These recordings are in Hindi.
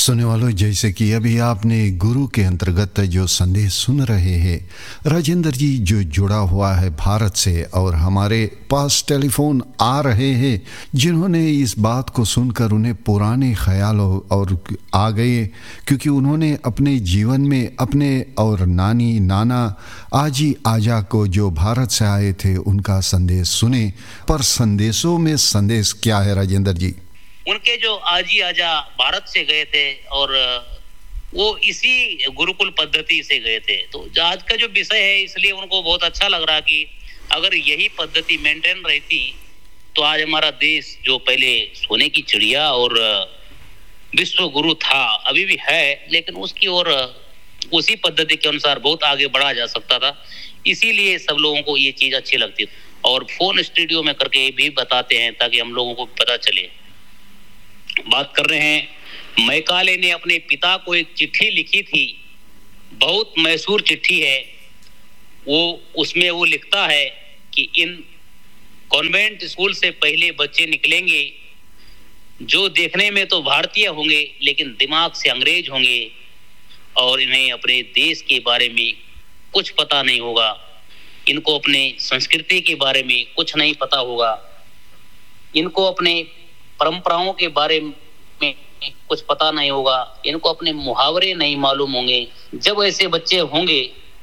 सुनने वालों, जैसे कि अभी आपने गुरु के अंतर्गत जो संदेश सुन रहे हैं, राजेंद्र जी जो जुड़ा हुआ है भारत से और हमारे पास टेलीफोन आ रहे हैं, जिन्होंने इस बात को सुनकर उन्हें पुराने ख्याल और आ गए, क्योंकि उन्होंने अपने जीवन में अपने और नानी नाना आजी आजा को जो भारत से आए थे उनका संदेश सुने। पर संदेशों में संदेश क्या है राजेंद्र जी? उनके जो आजी आजा भारत से गए थे और वो इसी गुरुकुल पद्धति से गए थे। तो आज का जो विषय है, इसलिए उनको बहुत अच्छा लग रहा कि अगर यही पद्धति मेंटेन रहती तो आज हमारा देश जो पहले सोने की चिड़िया और विश्व गुरु था, अभी भी है, लेकिन उसकी ओर उसी पद्धति के अनुसार बहुत आगे बढ़ा जा सकता था। इसीलिए सब लोगों को ये चीज अच्छी लगती है और फोन स्टूडियो में करके भी बताते हैं ताकि हम लोगों को पता चले। बात कर रहे हैं, मैकाले ने अपने पिता को एक चिट्ठी लिखी थी, बहुत मशहूर चिट्ठी है वो। उसमें वो लिखता है कि इन कॉन्वेंट स्कूल से पहले बच्चे निकलेंगे जो देखने में तो भारतीय होंगे लेकिन दिमाग से अंग्रेज होंगे और इन्हें अपने देश के बारे में कुछ पता नहीं होगा, इनको अपने संस्कृति के बारे में कुछ नहीं पता होगा, इनको अपने परंपराओं के बारे में कुछ पता नहीं होगा, इनको अपने मुहावरे नहीं मालूम होंगे। जब ऐसे बच्चे होंगे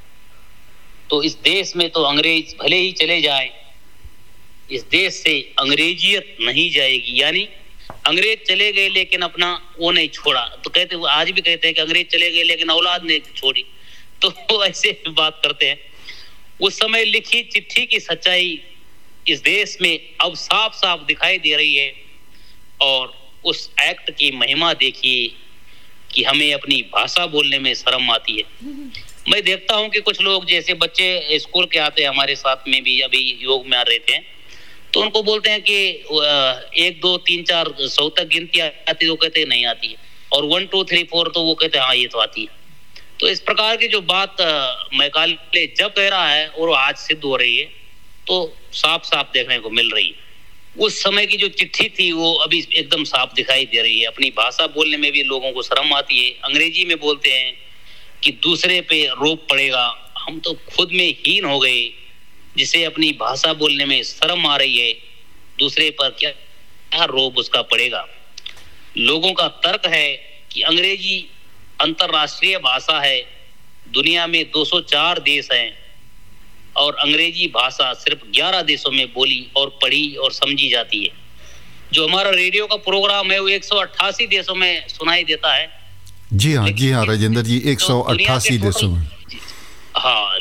तो इस देश में तो अंग्रेज भले ही चले जाए, इस देश से अंग्रेजियत नहीं जाएगी। यानी अंग्रेज चले गए लेकिन अपना वो नहीं छोड़ा। तो कहते, आज भी कहते हैं कि अंग्रेज चले गए लेकिन औलाद नहीं छोड़ी, तो वो ऐसे बात करते हैं। उस समय लिखी चिट्ठी की सच्चाई इस देश में अब साफ साफ दिखाई दे रही है और उस एक्ट की महिमा देखिए कि हमें अपनी भाषा बोलने में शर्म आती है। मैं देखता हूं कि कुछ लोग, जैसे बच्चे स्कूल के आते हैं, हमारे साथ में भी अभी योग में आ रहे थे, तो उनको बोलते हैं कि 1 2 3 4 100 तक गिनती आती है, तो कहते हैं नहीं आती है, और 1 2 3 4 तो वो कहते हैं हाँ ये तो आती है। तो इस प्रकार की जो बात मैकाले जब कह रहा है और आज सिद्ध हो रही है, तो साफ साफ देखने को मिल रही है। उस समय की जो चिट्ठी थी वो अभी एकदम साफ दिखाई दे रही है। अपनी भाषा बोलने में भी लोगों को शर्म आती है। अंग्रेजी में बोलते हैं कि दूसरे पे रोब पड़ेगा। हम तो खुद में हीन हो गए, जिसे अपनी भाषा बोलने में शर्म आ रही है, दूसरे पर क्या रोब उसका पड़ेगा। लोगों का तर्क है कि अंग्रेजी अंतरराष्ट्रीय भाषा है, दुनिया में 204 देश हैं और अंग्रेजी भाषा सिर्फ 11 देशों में बोली और पढ़ी और समझी जाती है। जो हमारा रेडियो का प्रोग्राम है वो 188 देशों में सुनाई देता है। जी हाँ राजेंद्र जी, 188 देशों में। हाँ,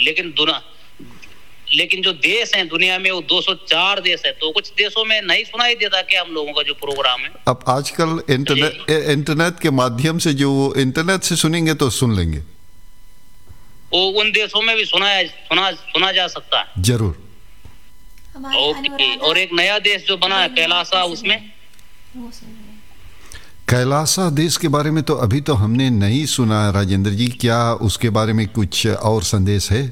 लेकिन जो देश हैं दुनिया में वो 204 देश है, तो कुछ देशों में नहीं सुनाई देता क्या हम लोगों का जो प्रोग्राम है। अब आजकल इंटरनेट के माध्यम से जो इंटरनेट से सुनेंगे तो सुन लेंगे, वो उन देशों में भी सुना जा सकता है। जरूर। और एक नया देश जो बना है कैलासा, उसमें कैलासा देश के बारे में तो अभी तो हमने नहीं सुना है राजेंद्र जी, क्या उसके बारे में कुछ और संदेश है?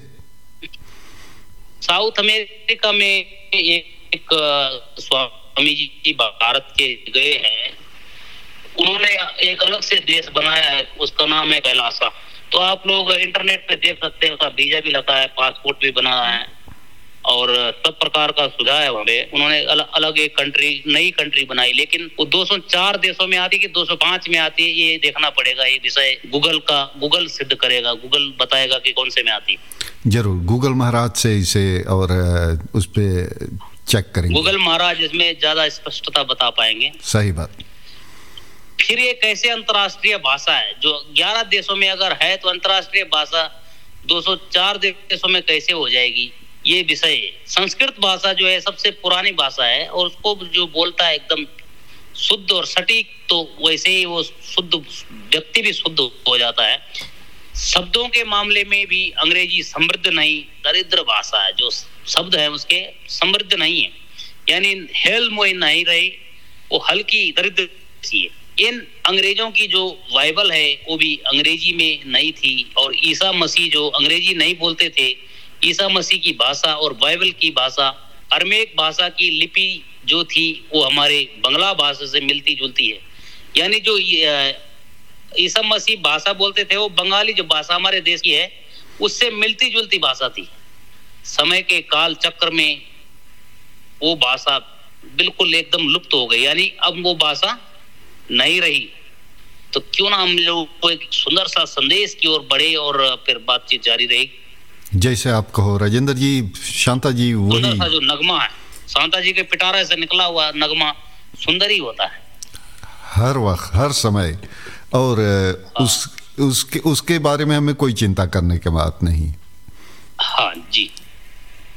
साउथ अमेरिका में एक स्वामी जी भारत के गए हैं, उन्होंने एक अलग से देश बनाया है, उसका नाम है कैलासा। तो आप लोग इंटरनेट पे देख सकते हैं, उसका वीजा भी लगा है, पासपोर्ट भी बना है और सब प्रकार का सुविधा है वहाँ पे। उन्होंने अलग एक नई कंट्री बनाई, लेकिन वो 204 देशों में आती है कि 205 में आती है, ये देखना पड़ेगा। ये विषय गूगल सिद्ध करेगा, गूगल बताएगा कि कौन से में आती है। जरूर गूगल महाराज से इसे और उस पे चेक करेंगे। गूगल महाराज इसमें ज्यादा स्पष्टता बता पाएंगे। सही बात। फिर ये कैसे अंतर्राष्ट्रीय भाषा है? जो 11 देशों में अगर है तो अंतर्राष्ट्रीय भाषा 204 देशों में कैसे हो जाएगी, ये विषय है। संस्कृत भाषा जो है सबसे पुरानी भाषा है और उसको जो बोलता है एकदम शुद्ध और सटीक, तो वैसे ही वो शुद्ध व्यक्ति भी शुद्ध हो जाता है। शब्दों के मामले में भी अंग्रेजी समृद्ध नहीं, दरिद्र भाषा है। जो शब्द है उसके समृद्ध नहीं है, यानी हेल मोई नहीं रही, वो हल्की दरिद्र सी है। इन अंग्रेजों की जो बाइबल है वो भी अंग्रेजी में नहीं थी और ईसा मसीह जो अंग्रेजी नहीं बोलते थे, ईसा मसीह की भाषा और बाइबल की भाषा, अरमेक भाषा की लिपि जो थी वो हमारे बंगला भाषा से मिलती जुलती है। यानी जो ईसा मसीह भाषा बोलते थे, वो बंगाली जो भाषा हमारे देश की है उससे मिलती जुलती भाषा थी। समय के काल चक्र में वो भाषा बिल्कुल एकदम लुप्त हो गई, यानी अब वो भाषा नहीं रही। तो क्यों ना हम लोग को एक सुंदर सा संदेश की ओर बढ़े और फिर बातचीत जारी रहेगी। जैसे आप कहो राजेंद्र जी, शांता जी, वही सुंदर सा जो नगमा है, शांता जी के पिटारे से निकला हुआ नगमा सुंदर ही होता है हर वक्त हर समय। और उसके बारे में हमें कोई चिंता करने की बात नहीं। हाँ जी।